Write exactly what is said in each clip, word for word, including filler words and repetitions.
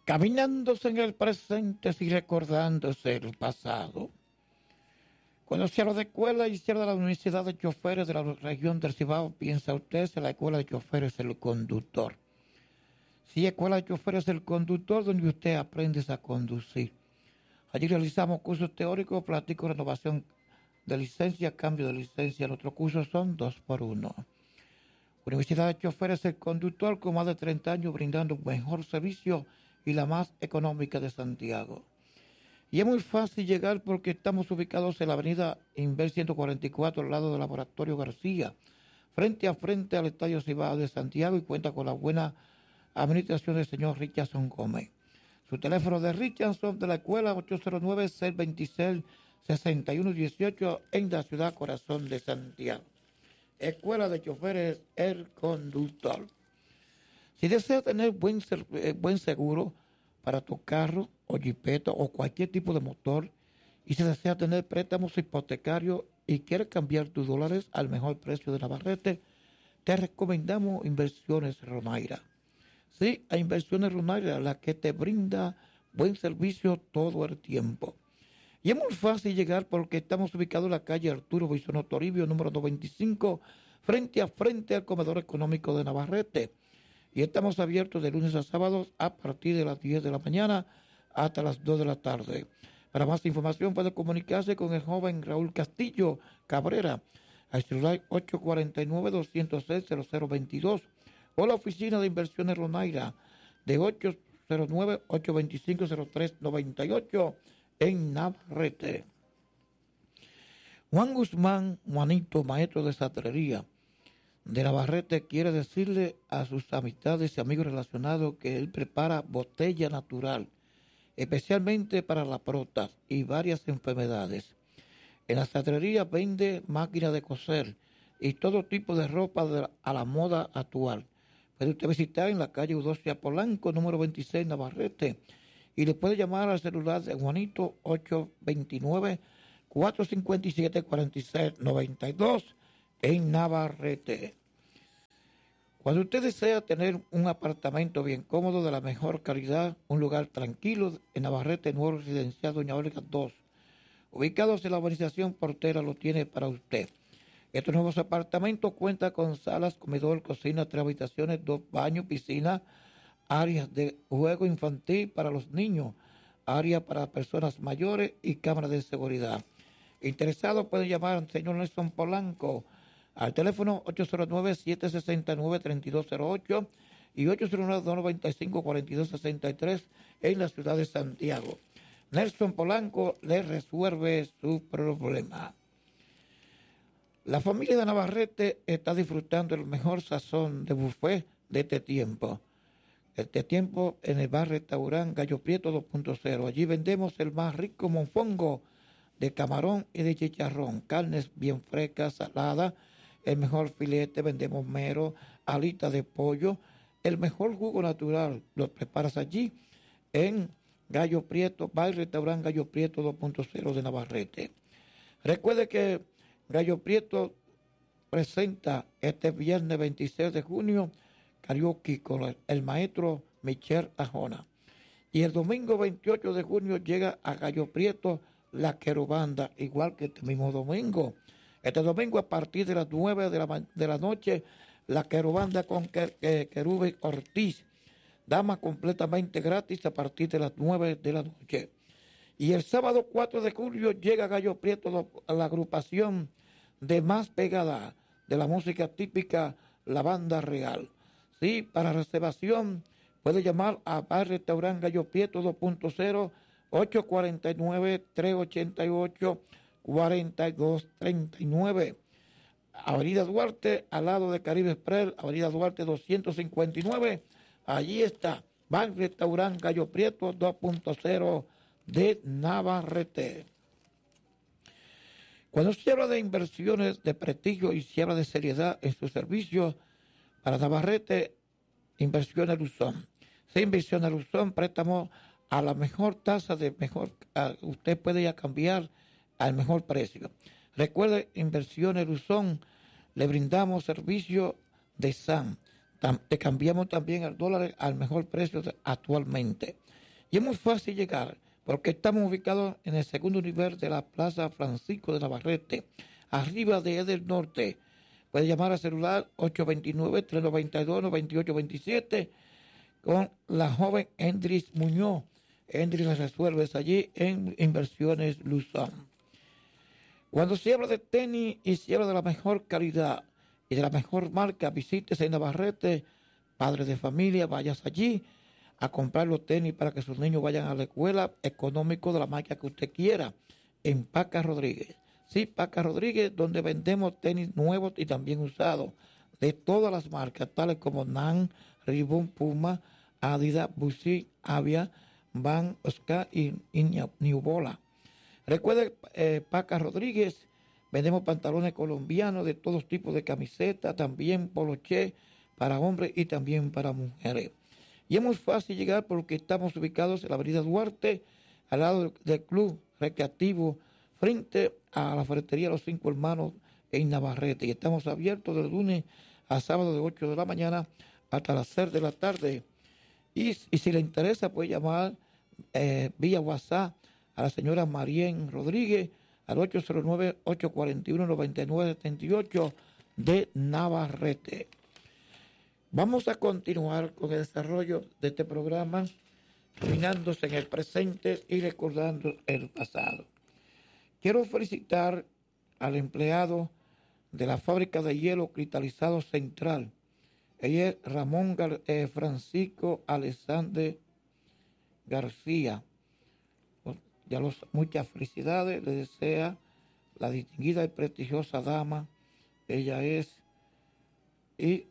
Caminándose en el presente y recordándose el pasado. Cuando se habla de escuela y se habla de la Universidad de Choferes de la región del Cibao, piensa usted que la escuela de choferes es el conductor. Sí, escuela de choferes es el conductor donde usted aprende a conducir. Allí realizamos cursos teóricos, prácticos, renovación de licencia, cambio de licencia. Nuestros cursos son dos por uno. Universidad de Choferes es el conductor con más de treinta años brindando un mejor servicio y la más económica de Santiago. Y es muy fácil llegar porque estamos ubicados en la avenida Inver ciento cuarenta y cuatro, al lado del Laboratorio García, frente a frente al Estadio Cibao de Santiago, y cuenta con la buena administración del señor Richardson Gómez. Su teléfono de Richardson de la escuela ocho cero nueve, seis dos seis, seis uno uno ocho en la ciudad corazón de Santiago. Escuela de Choferes El Conductor. Si desea tener buen, eh, buen seguro para tu carro o jipeta o cualquier tipo de motor, y si desea tener préstamos hipotecarios y quiere cambiar tus dólares al mejor precio de Navarrete, te recomendamos Inversiones Ronaira. Sí, a Inversiones Ronaira, la que te brinda buen servicio todo el tiempo. Y es muy fácil llegar porque estamos ubicados en la calle Arturo Bisono Toribio, número noventa y cinco, frente a frente al Comedor Económico de Navarrete. Y estamos abiertos de lunes a sábados a partir de las diez de la mañana hasta las dos de la tarde. Para más información puede comunicarse con el joven Raúl Castillo Cabrera al celular ocho cuatro nueve, dos cero seis, cero cero dos dos o la oficina de Inversiones Ronaira de ocho cero nueve, ocho dos cinco, cero tres nueve ocho en Navarrete. Juan Guzmán, Juanito, maestro de sastrería de Navarrete, quiere decirle a sus amistades y amigos relacionados que él prepara botella natural, especialmente para la próstata y varias enfermedades. En la sastrería vende máquinas de coser y todo tipo de ropa de la, a la moda actual. Puede usted visitar en la calle Eudocia Polanco, número veintiséis, Navarrete, y le puede llamar al celular de Juanito ocho dos nueve, cuatro cinco siete, cuatro seis nueve dos en Navarrete. Cuando usted desea tener un apartamento bien cómodo, de la mejor calidad, un lugar tranquilo, en Navarrete, nuevo residencial Doña Olga dos, ubicados en la urbanización Portera, lo tiene para usted. Estos nuevos apartamentos cuentan con salas, comedor, cocina, tres habitaciones, dos baños, piscina, áreas de juego infantil para los niños, área para personas mayores y cámaras de seguridad. Interesados pueden llamar al señor Nelson Polanco al teléfono ocho cero nueve, siete seis nueve, tres dos cero ocho y ocho cero nueve, dos nueve cinco, cuatro dos seis tres en la ciudad de Santiago. Nelson Polanco le resuelve su problema. La familia de Navarrete está disfrutando el mejor sazón de buffet de este tiempo. Este tiempo en el bar restaurante Gallo Prieto dos punto cero. Allí vendemos el más rico mofongo de camarón y de chicharrón, carnes bien frescas, saladas, el mejor filete, vendemos mero, alitas de pollo, el mejor jugo natural, lo preparas allí en Gallo Prieto, bar restaurante Gallo Prieto dos punto cero de Navarrete. Recuerde que Gallo Prieto presenta este viernes veintiséis de junio karaoke con el maestro Michel Ajona. Y el domingo veintiocho de junio llega a Gallo Prieto la Querubanda, igual que este mismo domingo. Este domingo a partir de las nueve de la, de la noche, la Querubanda con Querube Ortiz. Dama completamente gratis a partir de las nueve de la noche. Y el sábado cuatro de julio llega a Gallo Prieto a la agrupación de más pegada de la música típica, la Banda Real. Sí, para reservación puede llamar a Bar Restaurante Gallo Prieto dos punto cero, ocho cuatro nueve, tres ocho ocho, cuatro dos tres nueve. Avenida Duarte, al lado de Caribe Express, Avenida Duarte doscientos cincuenta y nueve. Allí está, Bar Restaurante Gallo Prieto dos punto cero de Navarrete. Cuando se habla de inversiones de prestigio y se habla de seriedad en sus servicios, para Navarrete, Inversiones Luzón. Se Inversiones Luzón, préstamo a la mejor tasa de mejor, a, usted puede ya cambiar al mejor precio. Recuerde, Inversiones Luzón, le brindamos servicio de S A M, te cambiamos también el dólar al mejor precio actualmente. Y es muy fácil llegar, porque estamos ubicados en el segundo nivel de la Plaza Francisco de Navarrete, arriba de Eder Norte. Puedes llamar al celular ocho dos nueve, tres nueve dos, nueve ocho dos siete con la joven Endris Muñoz. Endris la resuelves allí en Inversiones Luzón. Cuando se habla de tenis y se habla de la mejor calidad y de la mejor marca, visites en Navarrete, padres de familia, vayas allí a comprar los tenis para que sus niños vayan a la escuela, económico de la marca que usted quiera, en Paca Rodríguez. Sí, Paca Rodríguez, donde vendemos tenis nuevos y también usados, de todas las marcas, tales como Nan, Reebok, Puma, Adidas, Busi, Avia, Van, Oscar y, y New Bola. Recuerde, eh, Paca Rodríguez, vendemos pantalones colombianos de todos tipos de camisetas, también poloché para hombres y también para mujeres. Y es muy fácil llegar porque estamos ubicados en la avenida Duarte, al lado del Club Recreativo, frente a la ferretería Los Cinco Hermanos en Navarrete. Y estamos abiertos de lunes a sábado de ocho de la mañana hasta las seis de la tarde. Y, y si le interesa, puede llamar eh, vía WhatsApp a la señora Marien Rodríguez al ocho cero nueve, ocho cuatro uno, nueve nueve siete ocho de Navarrete. Vamos a continuar con el desarrollo de este programa, fijándose en el presente y recordando el pasado. Quiero felicitar al empleado de la fábrica de hielo cristalizado Central. Ella es Ramón Gar- eh, Francisco Alexander García. Ya los, muchas felicidades le desea la distinguida y prestigiosa dama. Ella es. Y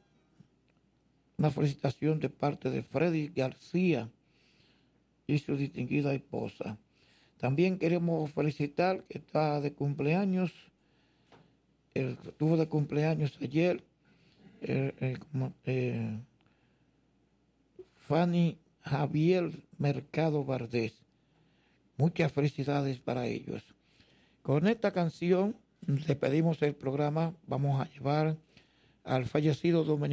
una felicitación de parte de Freddy García y su distinguida esposa. También queremos felicitar que está de cumpleaños, el, tuvo de cumpleaños ayer, eh, eh, eh, Fanny Javier Mercado Vardés. Muchas felicidades para ellos. Con esta canción despedimos el programa. Vamos a llevar al fallecido dominicano